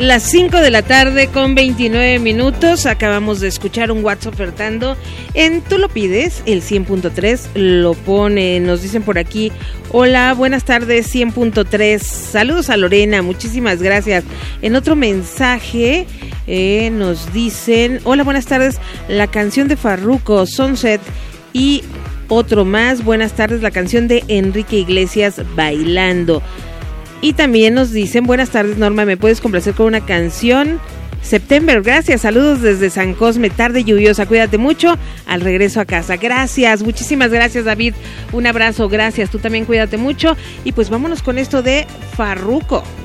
Las 5 de la tarde con 29 minutos. Acabamos de escuchar un WhatsApp ofertando en Tú lo pides, el 100.3 lo pone. Nos dicen por aquí: hola, buenas tardes, 100.3. Saludos a Lorena, muchísimas gracias. En otro mensaje nos dicen: hola, buenas tardes, la canción de Farruko, Sunset. Y otro más: buenas tardes, la canción de Enrique Iglesias, Bailando. Y también nos dicen: buenas tardes, Norma, ¿me puedes complacer con una canción? September, gracias, saludos desde San Cosme, tarde lluviosa, cuídate mucho al regreso a casa. Gracias, muchísimas gracias, David, un abrazo, gracias, tú también cuídate mucho. Y pues vámonos con esto de Farruko.